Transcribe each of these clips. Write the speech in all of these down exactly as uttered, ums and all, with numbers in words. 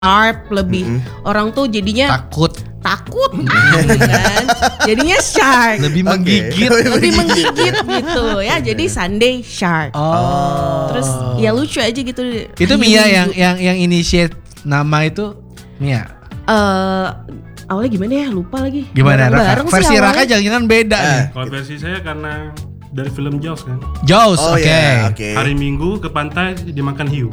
sharp, lebih mm-hmm. orang tuh jadinya takut takut ah, gitu kan. Jadinya shark. Lebih Okay. menggigit. Lebih menggigit gitu ya. Jadi Sunday Shark. Oh. Terus ya lucu aja gitu. Itu Mia yang yang yang initiate nama itu Mia. Eh uh, awalnya gimana ya? Lupa lagi. Gimana Raka? Bareng Versi Raka jangan-jangan beda eh. nih. Kalau versi saya karena dari film Jaws kan. Jaws, oh, oke. Okay. Yeah, okay. Hari Minggu ke pantai dimakan hiu.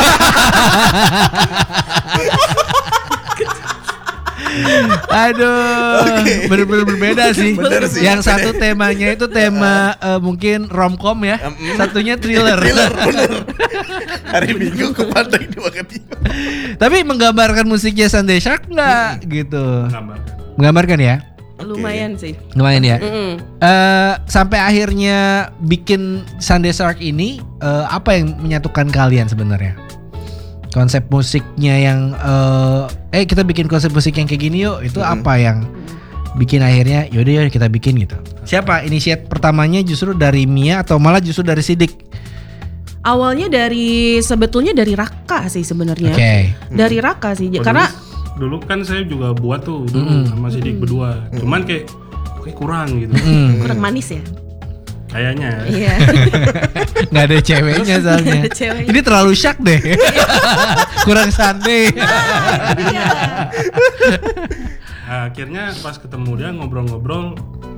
Aduh, okay. bener-bener berbeda sih. Bener sih. Yang satu temanya itu tema uh, mungkin romcom ya, mm. satunya thriller. Thriller, bener. Hari Minggu ke pantai dimakan hiu. Tapi menggambarkan musiknya Sunday Shark nggak hmm. gitu? Menggambarkan. Menggambarkan ya? Okay. Lumayan sih. Lumayan ya. Mm-mm. Uh, sampai akhirnya bikin Sunday Shark ini uh, apa yang menyatukan kalian sebenarnya? Konsep musiknya yang uh, eh kita bikin konsep musik yang kayak gini yuk. Itu mm-hmm. apa yang bikin akhirnya yaudah yuk kita bikin gitu. Siapa inisiat pertamanya justru dari Mia atau malah justru dari Sidik? Awalnya dari sebetulnya dari Raka sih sebenarnya. Oke. Okay. Dari Raka sih. Oh, karena dulu, dulu kan saya juga buat tuh dulu mm. sama Sidik mm. berdua. Cuman kayak kayak kurang gitu. Mm. Kurang manis ya. Kayaknya. Iya. Nggak ada ceweknya soalnya. Ada ceweknya. Ini terlalu syak deh. Kurang Sunday. Iya. Nah, akhirnya pas ketemu dia ngobrol-ngobrol,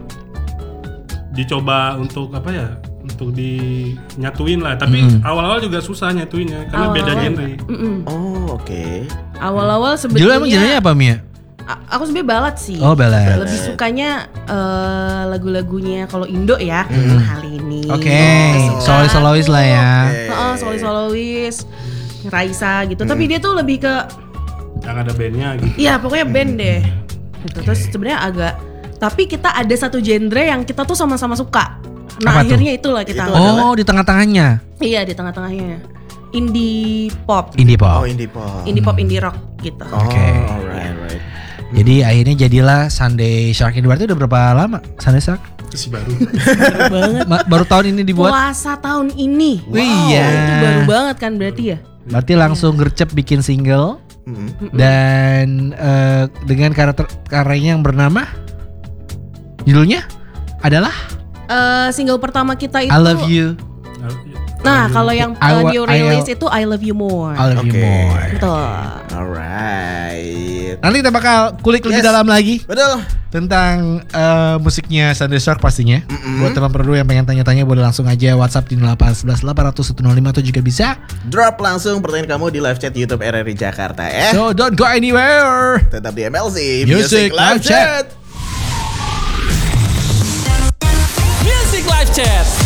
dicoba untuk apa ya? Untuk dinyatuin lah. Tapi mm. awal-awal juga susah nyatuinnya karena awal-awal. beda genre. Mm-mm. Oh oke. Okay. Awal-awal sebetulnya. Dulu emang genrenya apa Mia? A- aku sebenarnya balad sih. Oh balad. Lebih sukanya uh, lagu-lagunya kalau Indo ya. Hmm. Hal ini. Oke. Okay. Oh. Solois-solois lah ya. Heeh, okay. uh, solois-solois. Raisa gitu. Hmm. Tapi dia tuh lebih ke yang ada bandnya gitu. Iya pokoknya band deh. Gitu. Terus sebenarnya agak. Tapi kita ada satu genre yang kita tuh sama-sama suka. Nah apa akhirnya tuh? Itulah kita. Itu oh adalah? Di tengah-tengahnya. Iya di tengah-tengahnya. Indie pop. Indie pop. Oh indie pop. Indie pop, indie rock gitu. Oke. Okay. Oh, alright, alright. Jadi akhirnya jadilah Sunday Shark ini. Berarti udah berapa lama Sunday Shark? Masih baru. Baru banget. Ma- baru tahun ini dibuat. Puasa tahun ini. Wow. Iya. Itu baru banget kan berarti ya. Berarti langsung gercep bikin single. Mm-hmm. Dan uh, dengan karakter karyanya yang bernama judulnya adalah uh, single pertama kita itu I Love You. Nah, kalau yang uh, new release itu I Love You More. I Love okay. You More. Betul. Alright. Nanti kita bakal kulik yes. lebih dalam lagi. Betul. Tentang uh, musiknya Sunday Shark pastinya. Mm-hmm. Buat teman perlu yang pengen tanya-tanya boleh langsung aja WhatsApp di nol delapan satu satu delapan nol nol satu nol lima atau juga bisa drop langsung pertanyaan kamu di live chat YouTube R R I Jakarta ya. So don't go anywhere. Tetap di M L Z Music, Music Live Chat. Music Live Chat.